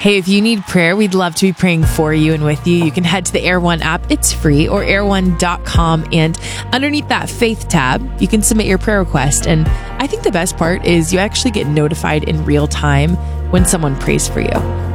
Hey, if you need prayer, we'd love to be praying for you and with you. You can head to the Air One app. It's free, or air1.com. And underneath that faith tab, you can submit your prayer request. And I think the best part is you actually get notified in real time when someone prays for you.